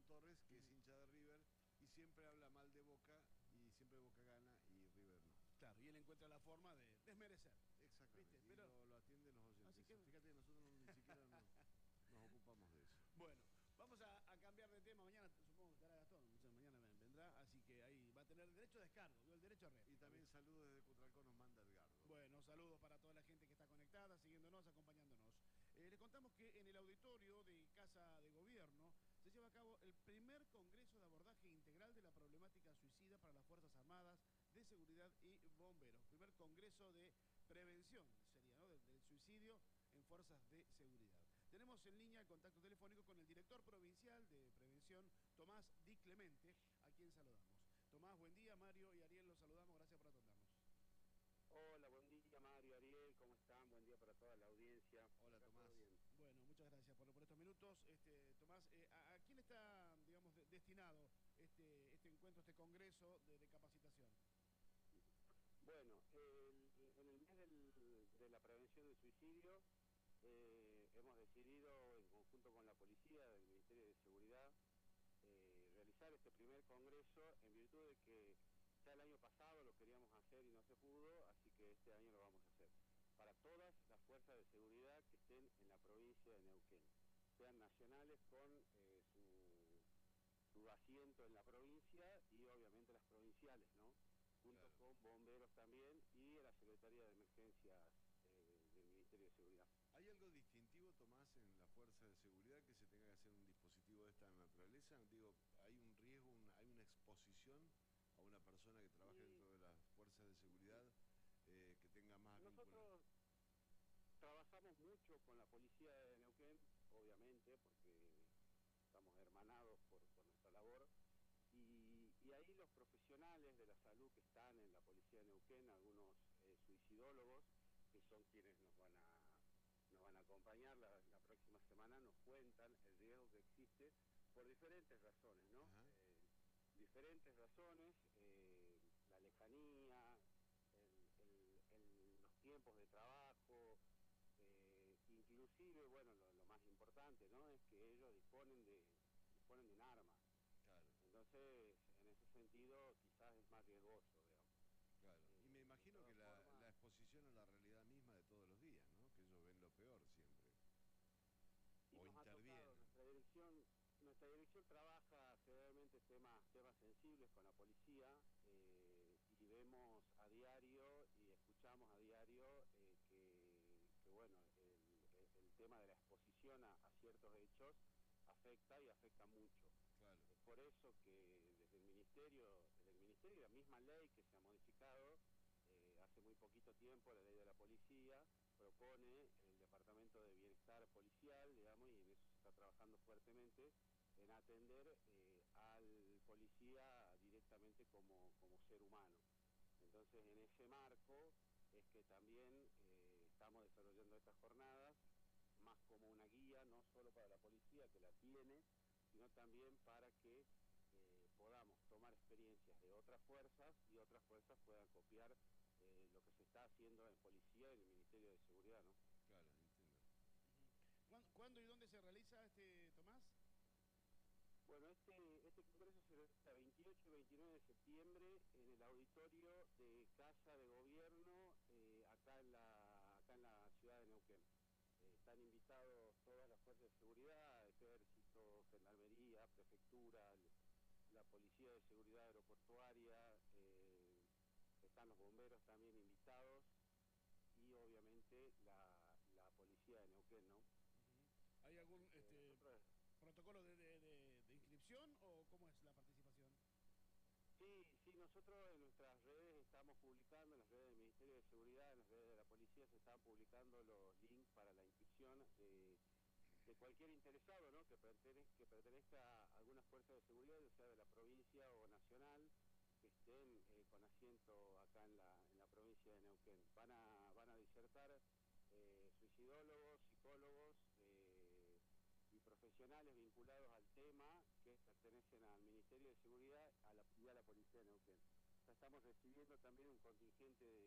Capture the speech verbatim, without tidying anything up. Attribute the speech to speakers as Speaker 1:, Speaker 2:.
Speaker 1: Torres, que
Speaker 2: Mm.
Speaker 1: es hincha de River, y siempre habla mal de Boca, y siempre Boca gana, y River no.
Speaker 2: Claro, y él encuentra la forma de desmerecer.
Speaker 1: Exactamente,
Speaker 2: ¿Viste?
Speaker 1: y
Speaker 2: Pero,
Speaker 1: lo, lo atienden los oyentes.
Speaker 2: así que...
Speaker 1: Fíjate que nosotros no, ni siquiera nos, nos ocupamos de eso.
Speaker 2: Bueno, vamos a, a cambiar de tema. Mañana supongo que estará Gastón, entonces mañana vendrá, así que ahí va a tener derecho a descargo, ¿vio? El derecho a réplica.
Speaker 1: Y también
Speaker 2: ¿viste?
Speaker 1: saludos desde Cutralcó nos manda Edgardo.
Speaker 2: Bueno, saludos para toda la gente que está conectada, siguiéndonos, acompañándonos. Eh, les contamos que en el auditorio de Casa de Gobierno se lleva a cabo el primer Congreso de Abordaje Integral de la Problemática Suicida para las Fuerzas Armadas, de Seguridad y Bomberos. Primer Congreso de Prevención, sería, ¿no?, del, del suicidio en Fuerzas de Seguridad. Tenemos en línea el contacto telefónico con el director provincial de Prevención, Tomás Di Clemente, a quien saludamos. Tomás, buen día. Mario y Ariel, los saludamos. Gracias por atendernos.
Speaker 3: Hola, buen día Mario, Ariel, ¿cómo están? Buen día para toda la audiencia.
Speaker 1: Hola,
Speaker 3: Acá
Speaker 1: Tomás.
Speaker 3: todo bien.
Speaker 2: Bueno, muchas gracias por, por estos minutos. Este, Tomás, eh, ¿a, ¿a quién está, digamos, de, destinado este, este encuentro, este congreso de, de capacitación?
Speaker 3: Bueno, el, en el mes del, de la prevención del suicidio eh, hemos decidido, en conjunto con la policía del Ministerio de Seguridad, eh, realizar este primer congreso en virtud de que ya el año pasado lo queríamos hacer y no se pudo, así que este año lo vamos a hacer. Para todas las fuerzas de seguridad que estén en la provincia de Neuquén, sean nacionales con eh, su, su asiento en la provincia y obviamente las provinciales, ¿no? Junto
Speaker 1: Claro.
Speaker 3: con bomberos también y la Secretaría de Emergencias eh, del Ministerio de Seguridad.
Speaker 1: ¿Hay algo distintivo, Tomás, en la fuerza de seguridad que se tenga que hacer un dispositivo de esta naturaleza? Digo, ¿hay un riesgo, una, hay una exposición a una persona que trabaje
Speaker 3: Y...
Speaker 1: dentro de las fuerzas de seguridad eh, que tenga más vínculos?
Speaker 3: Nosotros trabajamos mucho con la policía de Neuquén, obviamente, porque estamos hermanados por, por nuestra labor, y, y ahí los profesionales de la salud que están en la policía de Neuquén, algunos eh, suicidólogos, que son quienes nos van a, nos van a acompañar la, la próxima semana, nos cuentan el riesgo que existe por diferentes razones, ¿no? Eh, diferentes razones, eh, la lejanía, el, el, el, los tiempos de trabajo, eh, inclusive, bueno, lo, lo más importante, ¿no?, es que ellos disponen de, disponen de un arma.
Speaker 1: Claro.
Speaker 3: Entonces, en ese sentido, quizás es más riesgoso, digamos.
Speaker 1: Claro, y me imagino que la,
Speaker 3: forma...
Speaker 1: la exposición a la realidad misma de todos los días, ¿no? Que ellos ven lo peor siempre.
Speaker 3: Y
Speaker 1: o
Speaker 3: nos
Speaker 1: intervienen.
Speaker 3: Ha tocado, nuestra dirección, nuestra dirección trabaja generalmente temas, temas sensibles con la policía eh, y vemos a diario y escuchamos a diario eh, que, que, bueno, el, el, el tema de la exposición a, a ciertos hechos afecta y afecta mucho.
Speaker 1: Claro.
Speaker 3: Es por eso que desde el Ministerio, desde el Ministerio y la misma ley que se ha modificado eh, hace muy poquito tiempo, la ley de la policía, propone el Departamento de Bienestar Policial, digamos, y en eso se está trabajando fuertemente, en atender eh, al policía directamente como, como ser humano. Entonces, en ese marco es que también eh, estamos desarrollando estas jornadas, más como una guía, no solo para la policía, que la tiene, sino también para que eh, podamos tomar experiencias de otras fuerzas y otras fuerzas puedan copiar eh, lo que se está haciendo en policía y en el Ministerio de Seguridad, ¿no?
Speaker 1: Claro, entiendo.
Speaker 2: ¿Cuándo, ¿Cuándo y dónde se realiza este, Tomás?
Speaker 3: Bueno, este, este congreso se realiza veintiocho y veintinueve de septiembre en el auditorio de Casa de Gobierno, eh, acá, en la, acá en la ciudad de Neuquén. Eh, están invitados todas las fuerzas de seguridad, ejército, gendarmería, prefectura, la policía de seguridad aeroportuaria, eh, están los bomberos también invitados y obviamente la, la policía de Neuquén, ¿no?
Speaker 2: Uh-huh. ¿Hay algún
Speaker 3: eh,
Speaker 2: este,
Speaker 3: nosotros...
Speaker 2: protocolo de, de, de, de inscripción o cómo es la participación?
Speaker 3: Sí, sí, nosotros en nuestras redes estamos publicando, en las redes del Ministerio de Seguridad, en las redes de la policía se están publicando los links para la inscripción de, de cualquier interesado, ¿no?, que pertenezca, que pertenezca a alguna fuerza de seguridad, ya sea de la provincia o nacional, que estén eh, con asiento acá en la, en la provincia de Neuquén. Van a, van a disertar eh, suicidólogos, psicólogos, eh, y profesionales vinculados al tema que pertenecen al Ministerio de Seguridad a la, y a la Policía de Neuquén. Ya estamos recibiendo también un contingente